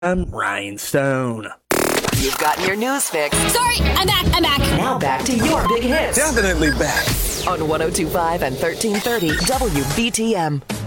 I'm Rhinestone. You've gotten your news fix. Sorry, I'm back. Now back to your big hits. Definitely back. On 102.5 and 1330 WBTM.